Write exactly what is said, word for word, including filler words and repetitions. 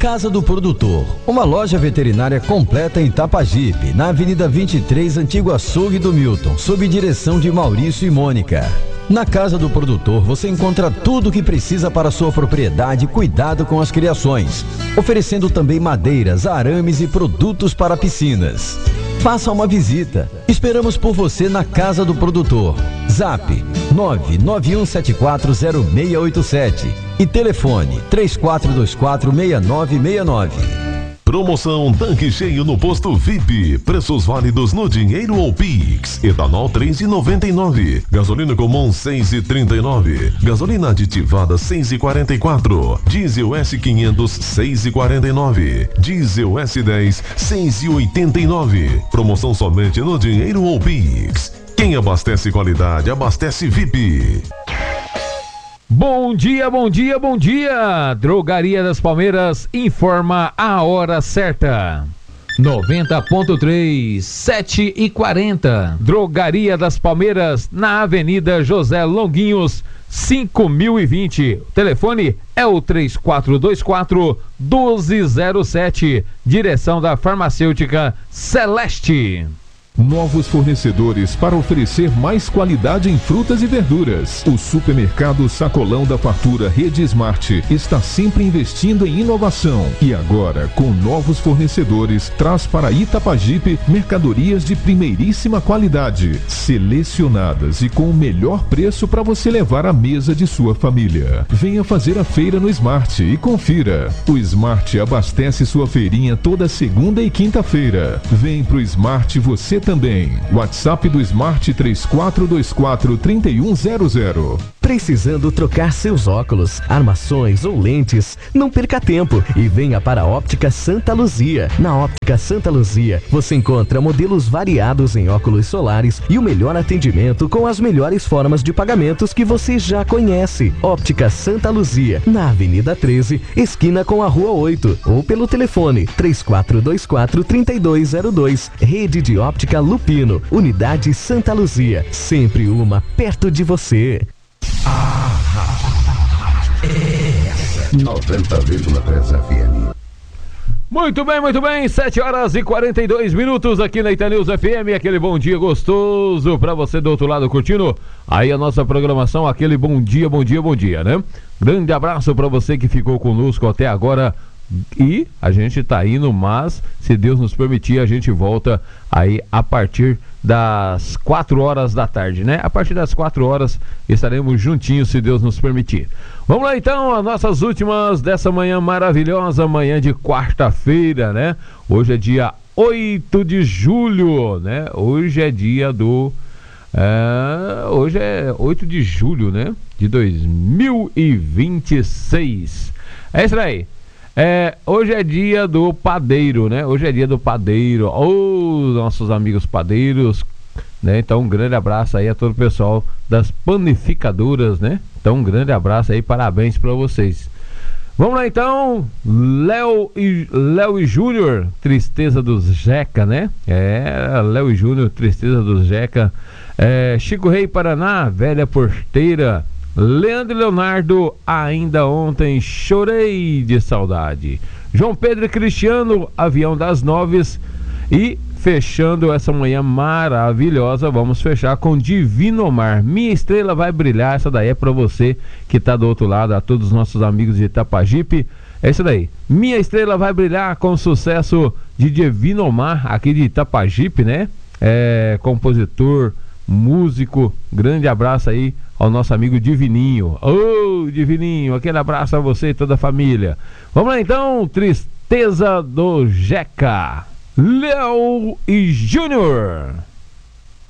Casa do Produtor, uma loja veterinária completa em Itapajipe, na Avenida vinte e três, Antigo Açougue do Milton, sob direção de Maurício e Mônica. Na Casa do Produtor você encontra tudo o que precisa para sua propriedade e cuidado com as criações, oferecendo também madeiras, arames e produtos para piscinas. Faça uma visita. Esperamos por você na Casa do Produtor. Zap nove nove um sete quatro zero seis oito sete e telefone três quatro dois quatro seis nove seis nove. Promoção Tanque Cheio no Posto V I P. Preços válidos no dinheiro ou Pix. Etanol três reais e noventa e nove centavos. Gasolina comum seis reais e trinta e nove centavos. Gasolina aditivada seis reais e quarenta e quatro centavos. Diesel S quinhentos seis reais e quarenta e nove centavos. Diesel S dez seis reais e oitenta e nove centavos. Promoção somente no dinheiro ou Pix. Quem abastece qualidade, abastece V I P. Bom dia, bom dia, bom dia! Drogaria das Palmeiras informa a hora certa. noventa ponto três, sete e quarenta. Drogaria das Palmeiras, na Avenida José Longuinhos, cinco mil e vinte. O telefone é o três quatro dois quatro, um dois zero sete. Direção da Farmacêutica Celeste. Novos fornecedores para oferecer mais qualidade em frutas e verduras. O supermercado Sacolão da Fartura Rede Smart está sempre investindo em inovação e agora, com novos fornecedores, traz para Itapajipe mercadorias de primeiríssima qualidade, selecionadas e com o melhor preço para você levar à mesa de sua família. Venha fazer a feira no Smart e confira. O Smart abastece sua feirinha toda segunda e quinta-feira. Vem pro Smart você também. WhatsApp do Smart três quatro dois quatro, três um zero zero. Precisando trocar seus óculos, armações ou lentes? Não perca tempo e venha para a Óptica Santa Luzia. Na Óptica Santa Luzia, você encontra modelos variados em óculos solares e o melhor atendimento com as melhores formas de pagamentos que você já conhece. Óptica Santa Luzia, na Avenida treze, esquina com a Rua oito, ou pelo telefone três quatro dois quatro, três dois zero dois. Rede de Óptica Lupino, Unidade Santa Luzia, sempre uma perto de você. noventa vírgula três F M. Muito bem, muito bem, sete horas e quarenta e dois minutos aqui na Itanews F M, aquele bom dia gostoso pra você do outro lado curtindo aí a nossa programação, aquele bom dia, bom dia, bom dia, né? Grande abraço pra você que ficou conosco até agora. E a gente tá indo, mas se Deus nos permitir, a gente volta aí a partir das quatro horas da tarde, né? A partir das quatro horas estaremos juntinhos, se Deus nos permitir. Vamos lá então, as nossas últimas dessa manhã maravilhosa, manhã de quarta-feira, né? Hoje é dia oito de julho, né? Hoje é dia do... É, hoje é oito de julho, né? De dois mil e vinte e seis. É isso aí. É, hoje é dia do padeiro, né? Hoje é dia do padeiro. Ô, oh, nossos amigos padeiros, né? Então um grande abraço aí a todo o pessoal das panificadoras, né? Então um grande abraço aí, parabéns pra vocês. Vamos lá então, Léo e, Léo e Júnior, Tristeza dos Jeca, né? É, Léo e Júnior, Tristeza dos Jeca. É, Chico Rei Paraná, Velha Porteira. Leandro e Leonardo, Ainda Ontem Chorei de Saudade. João Pedro e Cristiano, Avião das Noves. E fechando essa manhã maravilhosa, vamos fechar com Divino Mar, Minha Estrela Vai Brilhar. Essa daí é pra você que tá do outro lado, a todos os nossos amigos de Itapajipe. É isso daí, Minha Estrela Vai Brilhar, com sucesso de Divino Mar, aqui de Itapajipe, né? É, compositor, músico, grande abraço aí ao nosso amigo Divininho. Ô, oh, Divininho, aquele abraço a você e toda a família. Vamos lá então, Tristeza do Jeca, Léo e Júnior.